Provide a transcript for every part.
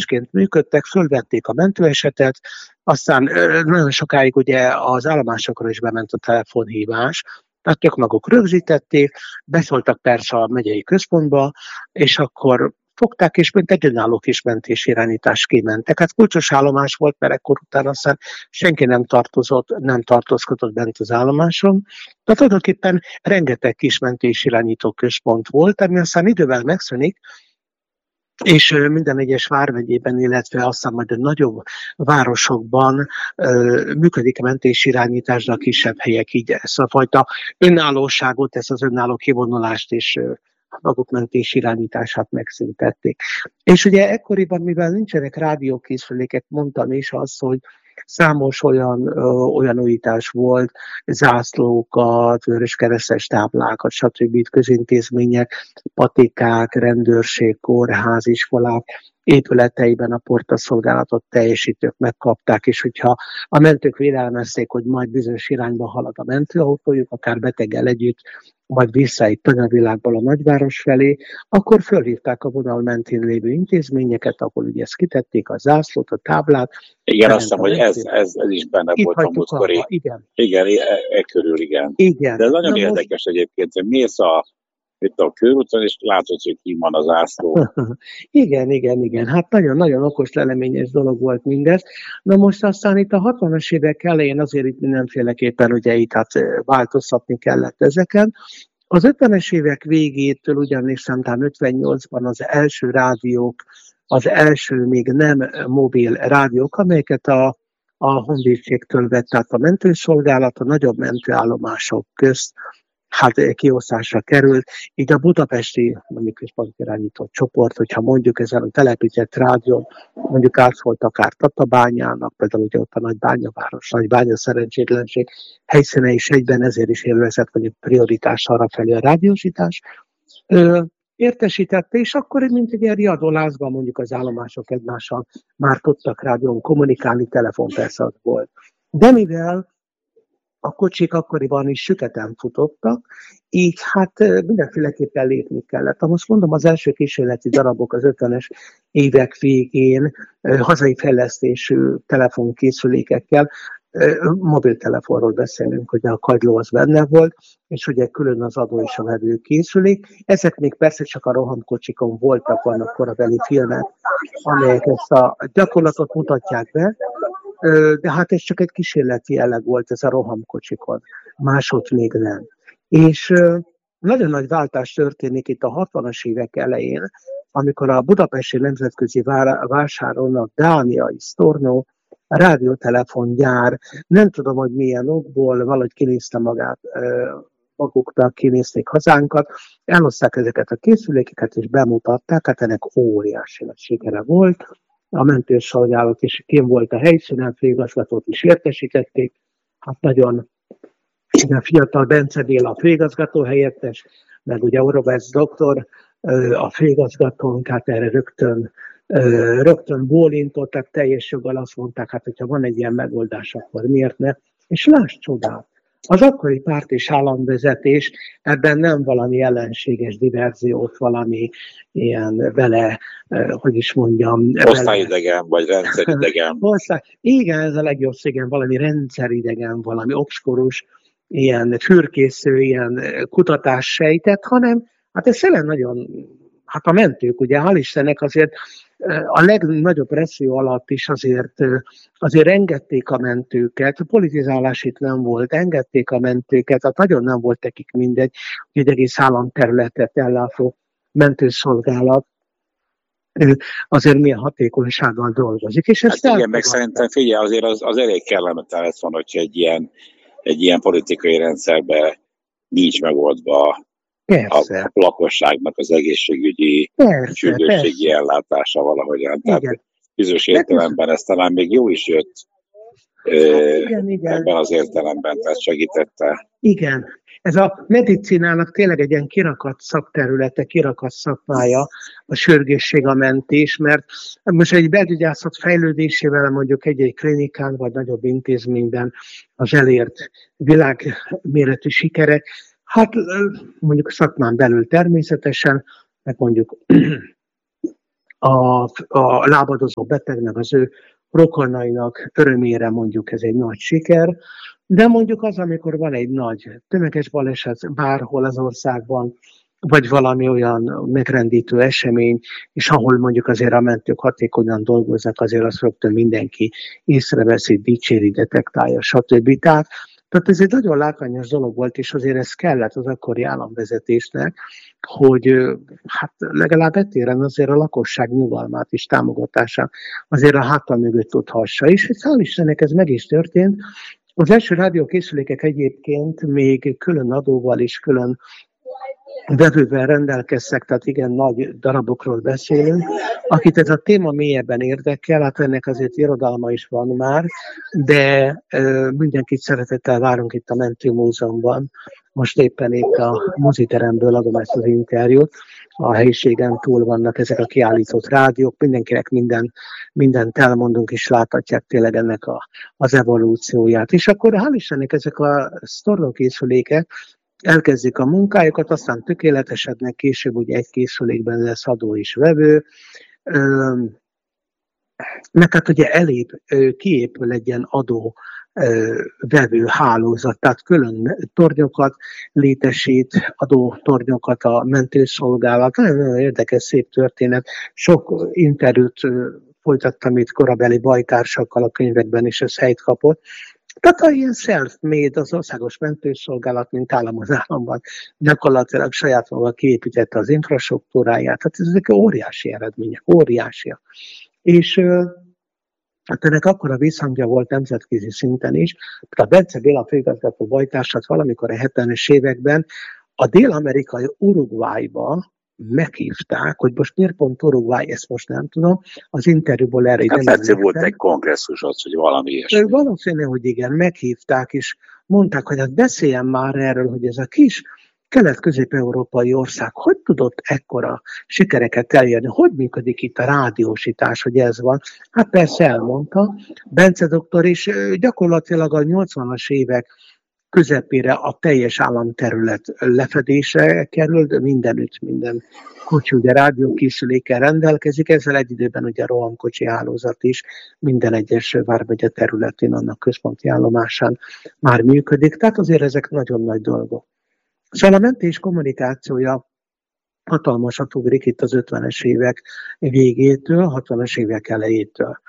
mentősként működtek, fölvették a mentőesetet, aztán nagyon sokáig ugye az állomásokra is bement a telefonhívás, tehát ők maguk rögzítették, beszóltak persze a megyei központba, és akkor fogták, és mint egy önálló kis mentésirányítás kimentek. Hát kulcsos állomás volt, mert ekkor után aztán senki nem tartózkodott bent az állomáson. De tulajdonképpen rengeteg kis mentésirányító központ volt, ami aztán idővel megszűnik, és minden egyes vármegyében, illetve aztán majd a nagyobb városokban működik a mentésirányítás, de a kisebb helyek így ezt a fajta önállóságot, ezt az önálló kivonulást és maguk mentés-irányítását megszüntették. És ugye ekkoriban, mivel nincsenek rádiókészülékek, mondtam is azt, hogy számos olyan újítás volt, zászlókat, vöröskeresztes táblákat, stb. Közintézmények, patikák, rendőrség, kórház, iskolák épületeiben a portaszolgálatot teljesítők megkapták, és hogyha a mentők vélelmezték, hogy majd bizonyos irányba halad a mentőautójuk, akár beteggel együtt, majd vissza itt tanyavilágból a nagyváros felé, akkor fölhívták a vonal mentén lévő intézményeket, ahol ugye ezt kitették, a zászlót, a táblát. Igen, azt hiszem, hogy ez is benne itt volt a múltkori. Igen, körül, igen. De ez nagyon érdekes egyébként, hogy mész itt a körúton, és látod, hogy ki van az zászló. Igen. Hát nagyon-nagyon okos, leleményes dolog volt mindez. Na most aztán itt a 60-as évek elején azért itt mindenféleképpen ugye itt hát változtatni kellett ezeken. Az 50-es évek végétől ugyanis talán 58-ban az első rádiók, az első még nem mobil rádiók, amelyeket a honvédségtől vett át a mentőszolgálat, a nagyobb mentőállomások közt kiosztásra került. Így a budapesti, mondjuk központi irányított csoport, hogyha mondjuk ezen a telepített rádión, mondjuk átszólt akár Tatabányának, például ugye ott a Nagybányaváros, Nagybánya szerencsétlenség helyszíne is egyben, ezért is élvezett mondjuk prioritás arra felé a rádiósítás. Értesítette, és akkor mint egy ilyen riadólázban mondjuk az állomások egymással már tudtak rádión kommunikálni, telefon persze az volt. De mivel a kocsik akkoriban is süketen futottak, így hát mindenféleképpen lépni kellett. Most mondom, az első kísérleti darabok az 50-es évek végén hazai fejlesztésű telefonkészülékekkel, mobiltelefonról beszélünk, hogy a kagyló az benne volt, és ugye külön az adó és a vevőkészülék. Ezek még persze csak a rohamkocsikon voltak, vannak korabeli filmek, amelyek ezt a gyakorlatot mutatják be, de hát ez csak egy kísérleti jelleg volt ez a rohamkocsikon, máshogy még nem. És nagyon nagy váltás történik itt a 60-as évek elején, amikor a budapesti nemzetközi vásáron a dániai Storno rádiótelefongyár, nem tudom, hogy milyen okból, valahogy kinézte maguknak, kinézték hazánkat, elhozták ezeket a készülékeket, és bemutatták, hát ennek óriási nagy sikere volt. A mentőszolgálat is kim volt a helyszínen, főigazgatót is értesítették, hát nagyon fiatal Bence Béla a főigazgató helyettes, meg ugye Orovász doktor a főigazgatónk, hát erre rögtön bólintottak, teljes joggal azt mondták, hát hogyha van egy ilyen megoldás, akkor miért ne? És láss csodát! Az akkori párt és államvezetés ebben nem valami ellenséges diverziót, valami ilyen osztályidegen, vagy rendszeridegen. Igen, ez a legjobb szégyen, valami rendszeridegen, valami obskurus, ilyen fürkésző, ilyen kutatás sejtett, hanem hát ez tényleg nagyon, hát a mentők, ugye, hál' Istennek azért a legnagyobb presszió alatt is azért engedték a mentőket, politizálás itt nem volt, engedték a mentőket, tehát nagyon nem volt nekik mindegy, hogy egy egész államterületet ellátó mentőszolgálat azért milyen hatékonysággal dolgozik. És hát igen, meg szerintem figyelj, azért az elég kellemetlen lesz van, hogyha egy ilyen politikai rendszerben nincs megoldva a lakosságnak az egészségügyi, sürgősségi ellátása valahogyan. Tehát bizonyos értelemben ez talán még jó is jött ebben az értelemben, tehát segítette. Igen. Ez a medicinának tényleg egy ilyen kirakat szakterülete, kirakat szakmája a sürgősség, a mentés, mert most egy belgyógyászat fejlődésével mondjuk egy klinikán vagy nagyobb intézményben az elért világméretű sikerek, hát mondjuk a szakmán belül természetesen, meg mondjuk a lábadozó betegnek, az ő rokonainak örömére mondjuk ez egy nagy siker, de mondjuk az, amikor van egy nagy tömeges baleset bárhol az országban, vagy valami olyan megrendítő esemény, és ahol mondjuk azért a mentők hatékonyan dolgoznak, azért azt rögtön mindenki észreveszi, dicséri, detektálja, stb. Tehát ez egy nagyon látványos dolog volt, és azért ez kellett az akkori államvezetésnek, hogy hát legalább etéren azért a lakosság nyugalmát és támogatását azért a háta mögött tudhassa. És hál' Istennek ez meg is történt. Az első rádiókészülékek egyébként még külön adóval és külön vevővel rendelkeztek, tehát igen, nagy darabokról beszélünk. Akit ez a téma mélyebben érdekel, hát ennek azért irodalma is van már, de mindenkit szeretettel várunk itt a Mentőmúzeumban. Most éppen itt a moziteremből adom ezt az interjút. A helyiségen túl vannak ezek a kiállított rádiók, mindenkinek mindent elmondunk, és láthatják tényleg ennek az evolúcióját. És akkor hál' Istennek ezek a sztornókészülékek elkezdik a munkájukat, aztán tökéletesednek, később ugye egy készülékben lesz adó és vevő, meg hát ugye kiépül egy ilyen adó vevő hálózat, tehát külön tornyokat létesít, adótornyokat a mentőszolgálat. Nagyon érdekes, szép történet. Sok interjút folytattam itt korabeli bajtársakkal a könyvekben, és ez helyt kapott. Tehát ilyen self-made, az országos mentőszolgálat, mint állam az államban, gyakorlatilag saját maga kiépítette az infrastruktúráját. Tehát ezek óriási eredmények, óriásiak. És hát ennek akkora visszhangja volt nemzetközi szinten is. A Bence Béla főigazgató bajtársat valamikor a 70-es években a dél-amerikai Uruguayba meghívták, hogy most miért pont Uruguay, ezt most nem tudom, az interjúból erre nem emlékszem. Volt egy kongresszus az, hogy valami ilyesmi. Valószínű, hogy igen, meghívták, és mondták, hogy hát beszéljen már erről, hogy ez a kis kelet-közép-európai ország hogy tudott ekkora sikereket elérni, hogy működik itt a rádiósítás, hogy ez van. Hát persze elmondta Bence doktor, és gyakorlatilag a 80-as évek közepére a teljes államterület lefedésre került, mindenütt, minden kocsi ugye rádiókészülékkel rendelkezik, ezzel egy időben ugye a rohamkocsi hálózat is minden egyes vármegye területén, annak központi állomásán már működik, tehát azért ezek nagyon nagy dolgok. Szóval a mentés kommunikációja hatalmasat ugrik itt az 50-es évek végétől, 60-as évek elejétől.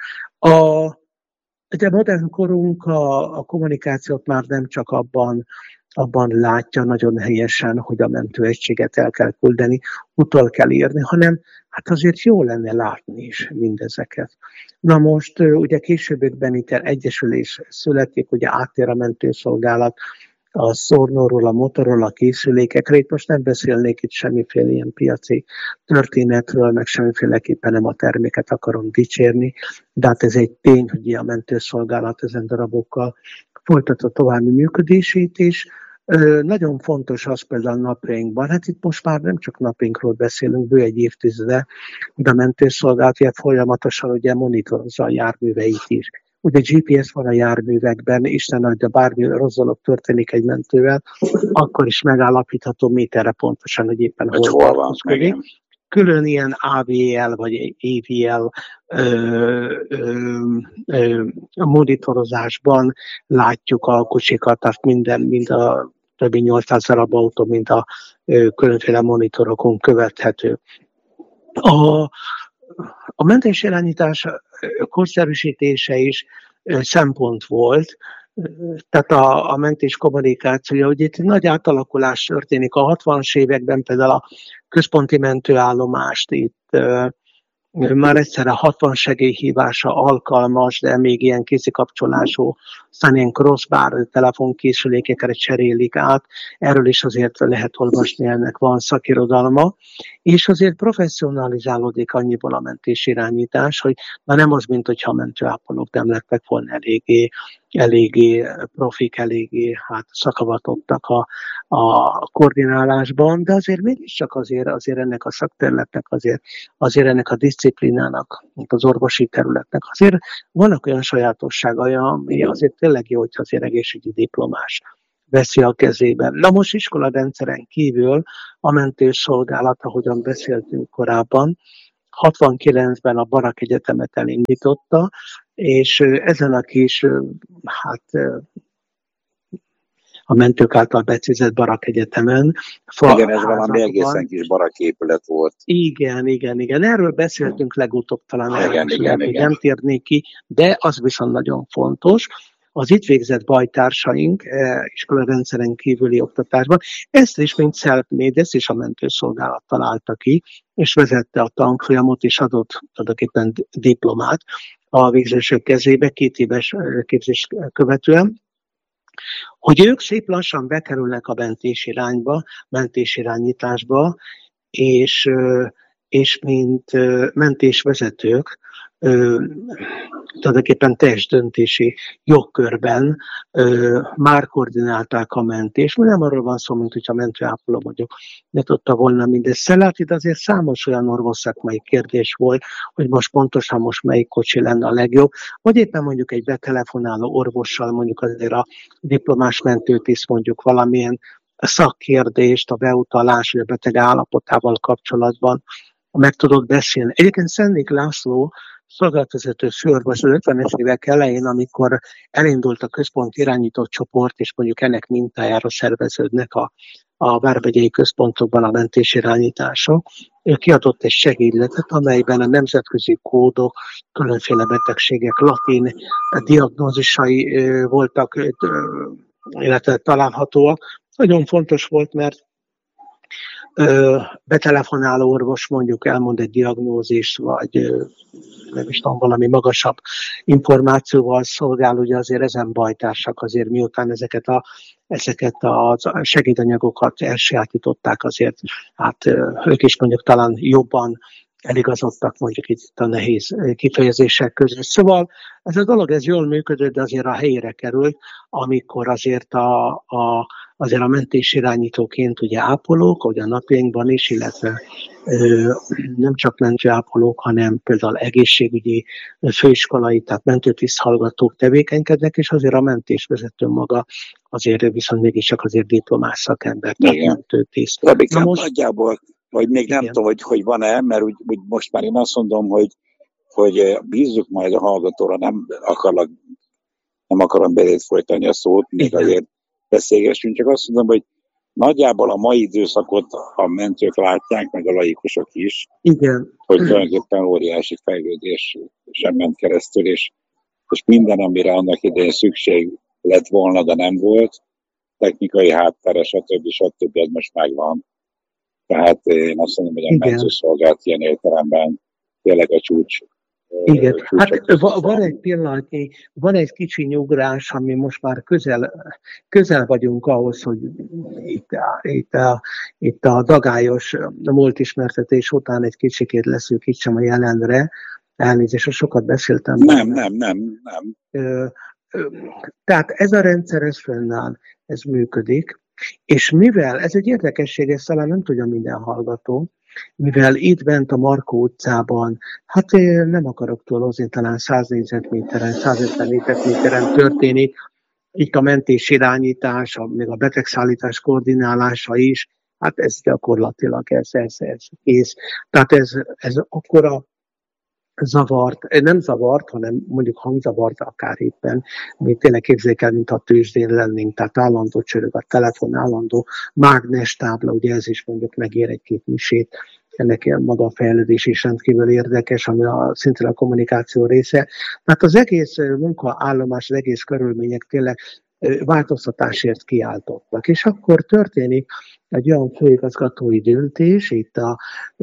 De modern korunk a kommunikációt már nem csak abban látja nagyon helyesen, hogy a mentőegységet el kell küldeni, utol kell írni, hanem hát azért jó lenne látni is mindezeket. Na most ugye későbbiekben itt egyesülés születik, ugye áttér a mentőszolgálat a szornóról, a motorról, a készülékekre. Itt most nem beszélnék itt semmiféle ilyen piaci történetről, meg semmiféleképpen nem a terméket akarom dicsérni, de hát ez egy tény, hogy a mentőszolgálat ezen darabokkal folytatta további működését is. Nagyon fontos az például napjainkban, hát itt most már nem csak napjainkról beszélünk, bő egy évtizede, de a mentőszolgálat folyamatosan ugye monitorozza a járműveit is. Ugye GPS van a járművekben, Isten adja, bármi rossz dolog történik egy mentővel, akkor is megállapítható méterre pontosan, hogy éppen hol van. Külön ilyen AVL vagy AVL monitorozásban látjuk a kocsikat, tehát mind a többi 800 darab autó, mint a különféle monitorokon követhető. A mentésirányítás korszerűsítése is szempont volt, tehát a mentés kommunikációja, hogy itt nagy átalakulás történik. A 60-as években például a központi mentőállomást itt már egyszerre 60 segélyhívása alkalmas, de még ilyen kézikapcsolású, aztán ilyen crossbar telefonkészülékekre cserélik át. Erről is azért lehet olvasni, ennek van szakirodalma. És azért professzionalizálódik annyiból a mentésirányítás, hogy nem az, mint hogyha a mentőápolók nem lettek volna eléggé profik, eléggé szakavatottak a koordinálásban, de azért mégiscsak azért ennek a szakterületnek, azért ennek a diszciplinának, az orvosi területnek azért vannak olyan sajátosságai, ami azért tényleg jó, hogy azért egészségügyi diplomás veszi a kezében. Na most iskolarendszeren kívül a mentőszolgálat, ahogyan beszéltünk korábban, 69-ben a Barak Egyetemet elindította, és ezen a kis, hát a mentők által becézett Barak Egyetemen. Igen, ez valami egészen kis baraképület volt. Igen. Erről beszéltünk legutóbb, talán igen. Nem térnék ki, de az viszont nagyon fontos. Az itt végzett bajtársaink iskolarendszeren kívüli oktatásban ezt is, mint self-made, ezt is a mentőszolgálat találta ki, és vezette a tanfolyamot, és adott tulajdonképpen diplomát a végzősök kezébe 2 éves képzés követően, hogy ők szép lassan bekerülnek a mentésirányításba, és mint mentésvezetők tulajdonképpen testdöntési jogkörben már koordinálták a mentést. Nem arról van szó, mint hogyha mentőápoló mondjuk ne tudta volna mindezt szelláti, de azért számos olyan orvosszakmai kérdés volt, hogy most melyik kocsi lenne a legjobb, vagy éppen mondjuk egy betelefonáló orvossal, mondjuk azért a diplomás mentőtiszt mondjuk valamilyen szakkérdést, a beutalás vagy a beteg állapotával kapcsolatban meg tudott beszélni. Egyébként Szennik László szolgálatvezető főorvos az 50-es évek elején, amikor elindult a központ irányított csoport, és mondjuk ennek mintájára szerveződnek a vármegyei központokban a mentésirányítások, ő kiadott egy segédletet, amelyben a nemzetközi kódok, különféle betegségek latin diagnózisai voltak, illetve találhatóak. Nagyon fontos volt, mert betelefonáló orvos mondjuk elmond egy diagnózist, vagy nem is tudom, valami magasabb információval szolgál, ugye azért ezen bajtársak azért miután ezeket a segédanyagokat elsajátították, azért, hát ők is mondjuk talán jobban eligazodtak mondjuk itt a nehéz kifejezések között. Szóval ez a dolog ez jól működött, de azért a helyére került, amikor azért azért a mentésirányítóként ugye ápolók, ugye a napjainkban is, illetve nem csak mentőápolók, hanem például egészségügyi főiskolai, tehát mentőtiszt hallgatók tevékenykednek, és azért a mentésvezető maga azért viszont mégiscsak azért diplomás szakember, tehát mentőtiszt. Na most nagyjából, vagy még nem tudom, hogy van-e, mert úgy most már én azt mondom, hogy bízzuk majd a hallgatóra, nem akarom belét folytani a szót, még azért beszélgessünk, csak azt mondom, hogy nagyjából a mai időszakot a mentők látják, meg a laikusok is, hogy tulajdonképpen óriási fejlődés sem ment keresztül, és minden, amire annak idején szükség lett volna, de nem volt, technikai háttere, stb. Ez most megvan. Tehát én azt mondom, hogy a mentőszolgálat ilyen értelemben tényleg a csúcs. Igen, hát van egy pillanatnyi, van egy kicsi nyugrás, ami most már közel vagyunk ahhoz, hogy itt a dagályos múltismertetés után egy kicsikét leszűkítsem a jelenre. Elnézést, sokat beszéltem. Nem. Tehát ez a rendszer, ez fönnáll, ez működik, és mivel, ez egy érdekesség, ezt talán nem tudja minden hallgató, mivel itt bent a Markó utcában, hát én nem akarok túlozni, talán 100 négyzetméteren, 150 négyzetméteren történik, itt a mentés irányítása, még a betegszállítás koordinálása is, hát ez gyakorlatilag ez kész. Tehát ez akkora zavart, nem zavart, hanem mondjuk hangzavart akár éppen, még tényleg képzeljék el, mint a tőzsdén lennénk, tehát állandó csörög a telefon, állandó mágnestábla, ugye ez is mondjuk megér egy-két misét, ennek maga a fejlődés is rendkívül érdekes, ami szintén a kommunikáció része. Tehát az egész munkaállomás, az egész körülmények tényleg változtatásért kiáltottak. És akkor történik egy olyan főigazgatói döntés itt a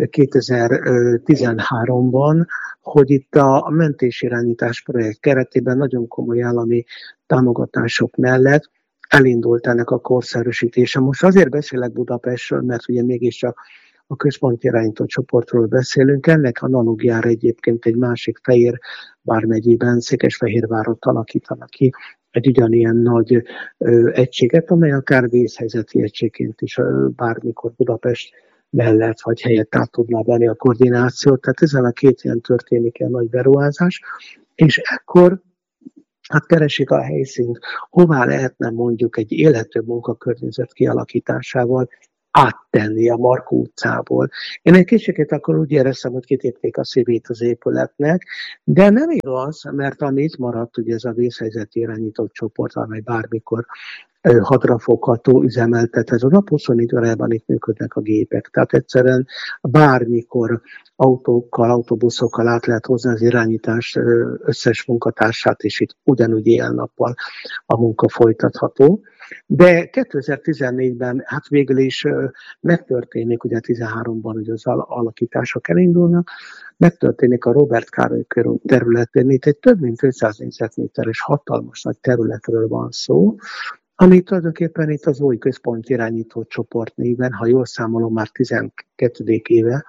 2013-ban, hogy itt a mentésirányítás projekt keretében nagyon komoly állami támogatások mellett elindult ennek a korszerűsítése. Most azért beszélek Budapestről, mert ugye mégiscsak a központi irányító csoportról beszélünk. Ennek analógiára egyébként egy másik Fehér vármegyében, Székesfehérvárot alakítanak ki egy ugyanilyen nagy egységet, amely akár vészhelyzeti egységként is bármikor Budapest mellett vagy helyett át tudná venni a koordinációt. Tehát ezen a két ilyen történik egy nagy beruházás, és ekkor hát keresik a helyszínt, hová lehetne mondjuk egy élhető munkakörnyezet kialakításával áttenni a Markó utcából. Én egy kicsit akkor úgy éreztem, hogy kitépték a szívét az épületnek, de nem igaz, mert amit maradt, ugye ez a vészhelyzet irányított csoport, amely bármikor hadrafogható üzemeltethet. A nap 24 órában itt működnek a gépek. Tehát egyszerűen bármikor autókkal, autóbuszokkal át lehet hozni az irányítás összes munkatársát, és itt ugyanúgy éjjel-nappal a munka folytatható. De 2014-ben hát végül is megtörténik, ugye 13-ban hogy az alakítások elindulnak, megtörténik a Róbert Károly körút területén, itt egy több mint 500 négyzetméteres hatalmas nagy területről van szó, ami tulajdonképpen itt az új központ irányító csoport néven, ha jól számolom, már 12. éve,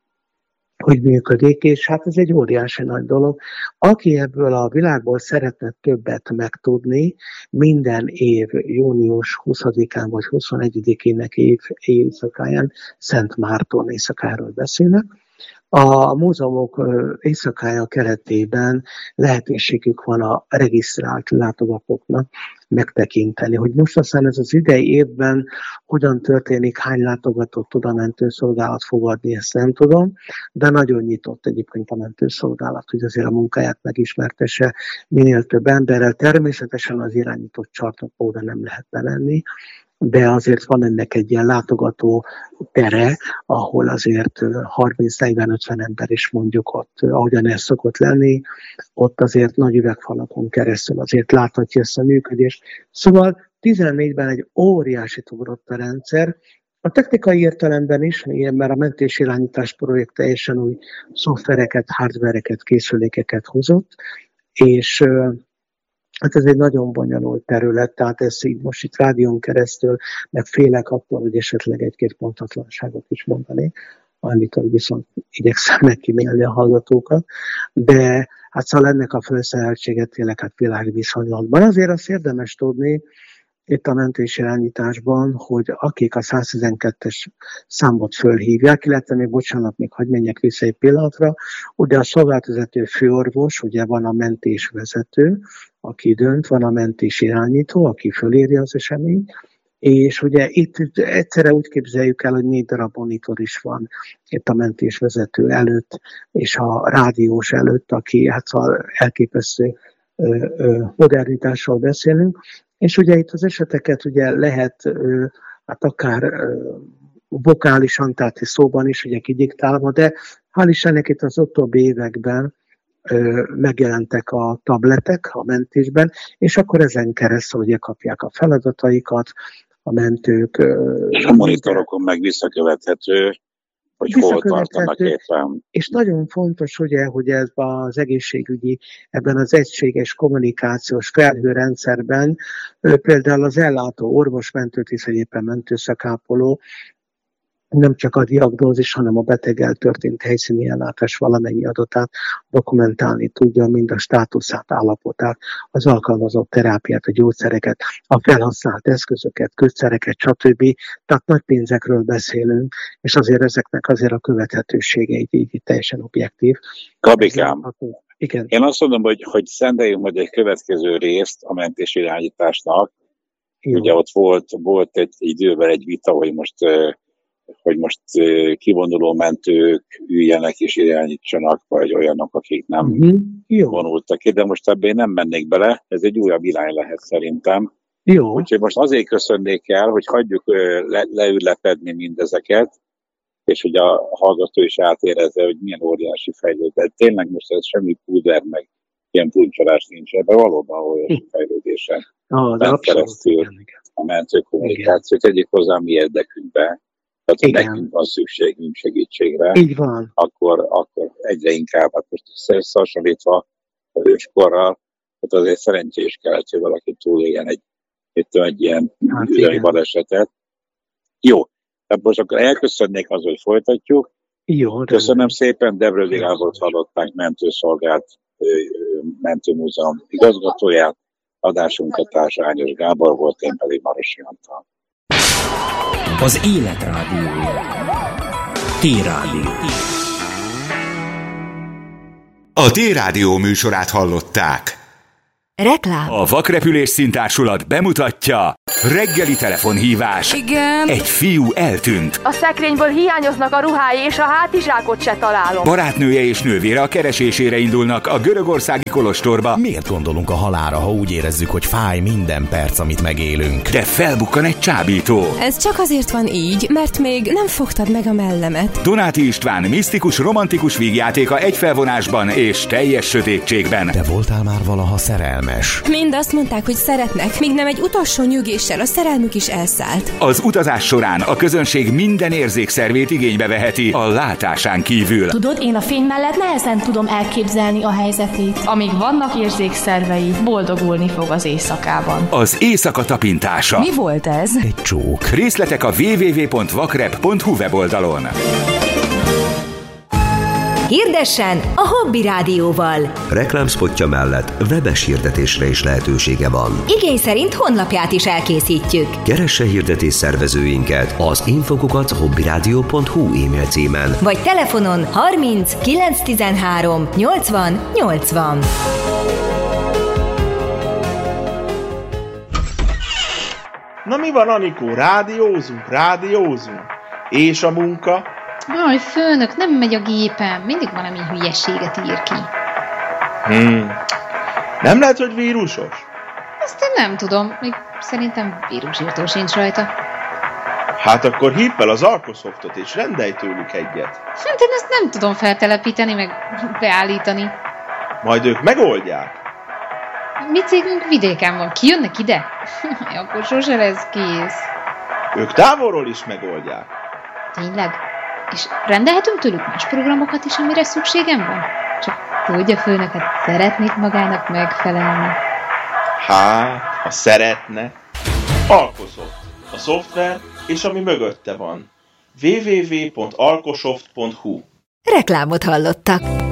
hogy működik, és hát ez egy óriási nagy dolog. Aki ebből a világból szeretne többet megtudni, minden év június 20-án vagy 21-ének éjszakáján, Szent Márton éjszakáról beszélnek, a múzeumok éjszakája keretében lehetőségük van a regisztrált látogatóknak megtekinteni, hogy most aztán ez az idei évben hogyan történik, hány látogatót tud a mentőszolgálat fogadni, ezt nem tudom, de nagyon nyitott egyébként a mentőszolgálat, hogy azért a munkáját megismertesse minél több emberrel. Természetesen az irányított csarnokóra nem lehet bemenni, de azért van ennek egy ilyen látogató tere, ahol azért 30-40-50 ember is mondjuk ott, ahogyan ez szokott lenni, ott azért nagy üvegfalakon keresztül azért láthatja ezt a működést. Szóval 14-ben egy óriási ugrott a rendszer, a technikai értelemben is, mert a mentésirányítás projekt teljesen új szoftvereket, hardvereket, készülékeket hozott, és hát ez egy nagyon bonyolult terület, tehát ezt így most itt rádión keresztül, meg félek attól, hogy esetleg egy-két pontatlanságot is mondani, amitől viszont igyekszem megkímélni a hallgatókat, de hát szóval ennek a felszereltséget tényleg hát világviszonylatban. Azért azt érdemes tudni, itt a mentésirányításban, hogy akik a 112-es számot fölhívják, illetve még bocsánat, még hadd menjek vissza egy pillanatra, ugye a szolgálatvezető főorvos, ugye van a mentésvezető, aki dönt, van a mentésirányító, aki fölírja az eseményt, és ugye itt egyszerre úgy képzeljük el, hogy 4 darab monitor is van itt a mentésvezető előtt, és a rádiós előtt, aki hát szóval elképesztő modernitásról beszélünk, és ugye itt az eseteket ugye lehet hát akár vokálisan, tehát szóban is ugye kidiktálva, de hál' Istennek itt az utóbbi években megjelentek a tabletek a mentésben, és akkor ezen keresztül ugye kapják a feladataikat, a mentők. És a monitorokon meg visszakövethető, hogy hol tartanak éppen. És nagyon fontos, ugye, hogy ez az egészségügyi, ebben az egységes kommunikációs felhőrendszerben például az ellátó orvos, mentőtiszt, vagy éppen mentőszakápoló nem csak a diagnózis, hanem a beteggel történt helyszíni ellátás valamennyi adatát dokumentálni tudja, mind a státuszát, állapotát, az alkalmazott terápiát, a gyógyszereket, a felhasznált eszközöket, kötszereket, stb. Tehát nagy pénzekről beszélünk, és azért ezeknek azért a követhetősége így teljesen objektív. Gabikám, igen. Én azt mondom, hogy szenteljünk majd egy következő részt a mentésirányításnak. Ugye ott volt egy időben egy vita, hogy most kivonuló mentők üljenek és irányítsanak, vagy olyanok, akik nem vonultak ki, de most ebből nem mennék bele, ez egy újabb irány lehet szerintem. Jó. Úgyhogy most azért köszönnék el, hogy hagyjuk leülepedni mindezeket, és hogy a hallgató is átérezze, hogy milyen óriási fejlődés. Tényleg most ez semmi púder, meg ilyen puncsolás nincs ebben, valóban óriási fejlődése. Keresztül a mentőkommunikáció, tegyék hozzá mi érdekünkbe. Tehát ha nekünk van szükségünk segítségre, így van. Akkor egyre inkább, hát most összehasonlítva a őskorral, ott azért szerencsés kellett, hogy valaki túléljen egy ilyen üzemi balesetet. Jó, tehát most akkor elköszönnék az, hogy folytatjuk. Jó, köszönöm szépen, Debrődi Gábort hallották, mentőszolgált mentőmúzeum igazgatóját, adásunkat társa Ányos Gábor volt, én pedig Marosi Antal. Az Élet Rádiója. T-Rádió. A T-Rádió műsorát hallották. Reklám. A Vakrepülés Színtársulat bemutatja reggeli telefonhívás. Igen. Egy fiú eltűnt. A szekrényből hiányoznak a ruhái, és a hátizsákot se találom. Barátnője és nővére a keresésére indulnak a görögországi kolostorba. Miért gondolunk a halálra, ha úgy érezzük, hogy fáj minden perc, amit megélünk? De felbukkan egy csábító. Ez csak azért van így, mert még nem fogtad meg a mellemet. Donáti István misztikus, romantikus vígjátéka egy felvonásban és teljes sötétségben. Te voltál már valaha szerelmes? Mind azt mondták, hogy szeretnek, míg nem egy utolsó nyügéssel a szerelmük is elszállt. Az utazás során a közönség minden érzékszervét igénybe veheti a látásán kívül. Tudod, én a fény mellett nehezen tudom elképzelni a helyzetét. Amíg vannak érzékszervei, boldogulni fog az éjszakában. Az éjszaka tapintása. Mi volt ez? Egy csók. Részletek a www.vakrep.hu weboldalon. Hirdessen a Hobby Rádióval. Reklámspotja mellett webes hirdetésre is lehetősége van. Igény szerint honlapját is elkészítjük. Keresse hirdetés szervezőinket az info@hobbyradio.hu e-mail címen. Vagy telefonon 30 913 80 80. Na mi van, Anikó? Rádiózunk. És a munka? Aj, főnök, nem megy a gépem. Mindig valami hülyeséget ír ki. Nem lehet, hogy vírusos? Azt én nem tudom. Még szerintem vírusírtó sincs rajta. Hát akkor hívd fel az Alkosoftot és rendelj tőlük egyet. Hát én ezt nem tudom feltelepíteni, meg beállítani. Majd ők megoldják. Mi cégünk vidéken van. Kijönnek ide? Akkor sose lesz kész. Ők távolról is megoldják. Tényleg? És rendelhetünk tőlük más programokat is, amire szükségem van? Csak tudja, főnök, hát szeretnék magának megfelelni. Hát, ha szeretne. Alkosoft. A szoftver és ami mögötte van. www.alkosoft.hu. Reklámot hallottak.